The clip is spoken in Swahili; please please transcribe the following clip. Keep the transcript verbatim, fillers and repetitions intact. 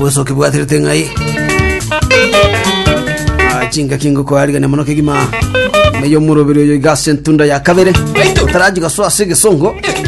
soke bwatirete ngai ajinga kingo ko ari gane monoke gima meyo murobero yo gasentunda ya kabere taraji gaswa sige songo